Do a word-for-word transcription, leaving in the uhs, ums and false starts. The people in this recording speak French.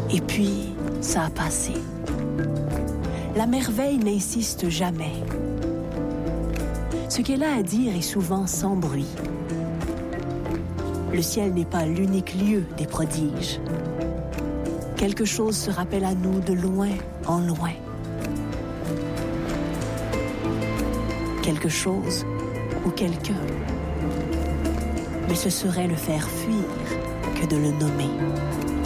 Et puis, ça a passé. La merveille n'insiste jamais. Ce qu'elle a à dire est souvent sans bruit. Le ciel n'est pas l'unique lieu des prodiges. Quelque chose se rappelle à nous de loin en loin. Quelque chose ou quelqu'un. Mais ce serait le faire fuir que de le nommer.